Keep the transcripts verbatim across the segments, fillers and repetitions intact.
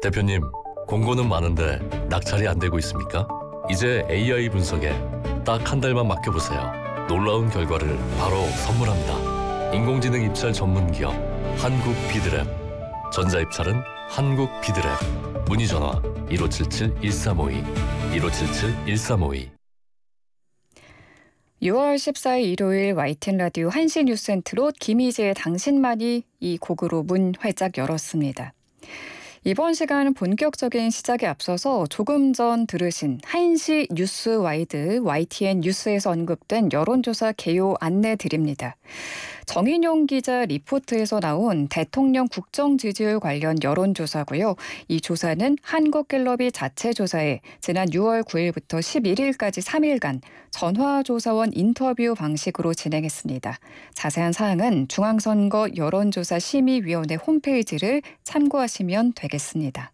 대표님, 공고는 많은데 낙찰이 안 되고 있습니까? 이제 에이아이 분석에 딱 한 달만 맡겨보세요. 놀라운 결과를 바로 선물합니다. 인공지능 입찰 전문 기업 한국 비드랩. 전자입찰은 한국 비드랩. 문의 전화 일오칠칠 일삼오이 일오칠칠 일삼오이. 유월 십사일 일요일 와이티엔 라디오 한 시 뉴스 센트로 김희재의 당신만이 이 곡으로 문 활짝 열었습니다. 이번 시간 본격적인 시작에 앞서서 조금 전 들으신 한 시 뉴스 와이드 와이티엔 뉴스에서 언급된 여론조사 개요 안내 드립니다. 정인용 기자 리포트에서 나온 대통령 국정 지지율 관련 여론조사고요. 이 조사는 한국갤럽이 자체 조사해 지난 유월 구일부터 십일일까지 삼 일간 전화조사원 인터뷰 방식으로 진행했습니다. 자세한 사항은 중앙선거 여론조사 심의위원회 홈페이지를 참고하시면 되겠습니다.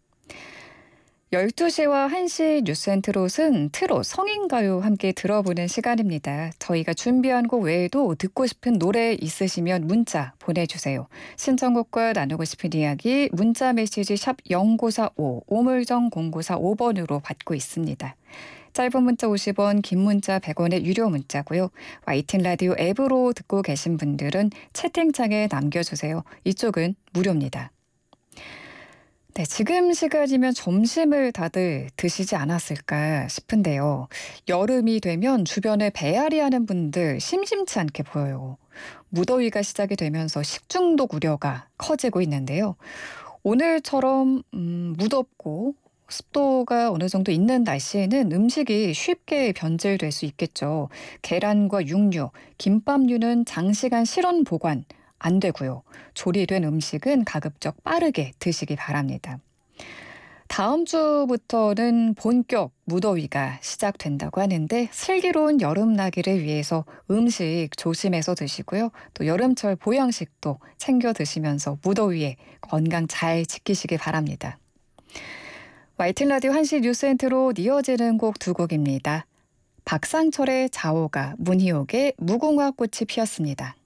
열두 시와 한 시 뉴스앤트롯은 트롯, 성인가요 함께 들어보는 시간입니다. 저희가 준비한 곡 외에도 듣고 싶은 노래 있으시면 문자 보내주세요. 신청곡과 나누고 싶은 이야기 문자 메시지 샵 공구사오, 오물정 공구사오 번으로 받고 있습니다. 짧은 문자 오십 원, 긴 문자 백 원의 유료 문자고요. 와이티엔 라디오 앱으로 듣고 계신 분들은 채팅창에 남겨주세요. 이쪽은 무료입니다. 네, 지금 시간이면 점심을 다들 드시지 않았을까 싶은데요. 여름이 되면 주변에 배앓이하는 분들 심심치 않게 보여요. 무더위가 시작이 되면서 식중독 우려가 커지고 있는데요. 오늘처럼 음, 무덥고 습도가 어느 정도 있는 날씨에는 음식이 쉽게 변질될 수 있겠죠. 계란과 육류, 김밥류는 장시간 실온 보관 안 되고요. 조리된 음식은 가급적 빠르게 드시기 바랍니다. 다음 주부터는 본격 무더위가 시작된다고 하는데 슬기로운 여름 나기를 위해서 음식 조심해서 드시고요. 또 여름철 보양식도 챙겨 드시면서 무더위에 건강 잘 지키시기 바랍니다. 와이티엔 라디오 한 시 뉴스엔트로 이어지는 곡 두 곡입니다. 박상철의 자오가, 문희옥의 무궁화 꽃이 피었습니다.